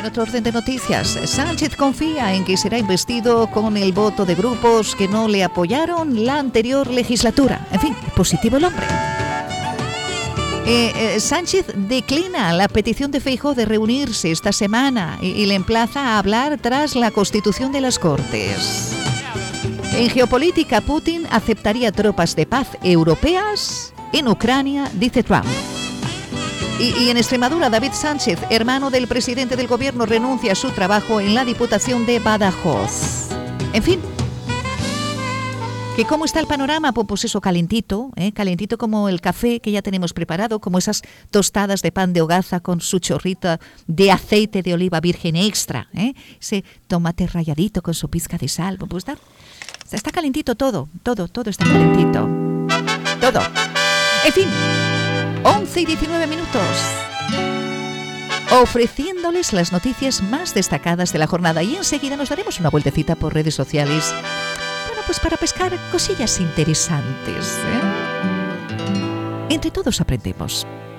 en otro orden de noticias, Sánchez confía en que será investido con el voto de grupos que no le apoyaron la anterior legislatura. En fin, positivo el hombre. Sánchez declina la petición de Feijóo de reunirse esta semana y le emplaza a hablar tras la constitución de las Cortes. En geopolítica, Putin aceptaría tropas de paz europeas en Ucrania, dice Trump. Y en Extremadura, David Sánchez, hermano del presidente del gobierno, renuncia a su trabajo en la Diputación de Badajoz. En fin, ¿que cómo está el panorama? Pues eso, calentito, calentito como el café que ya tenemos preparado, como esas tostadas de pan de hogaza con su chorrita de aceite de oliva virgen extra, ese tomate ralladito con su pizca de sal. Pues está calentito todo está calentito. Todo. En fin, 11:19 minutos. Ofreciéndoles las noticias más destacadas de la jornada y enseguida nos daremos una vueltecita por redes sociales. Pues para pescar cosillas interesantes. Entre todos aprendemos.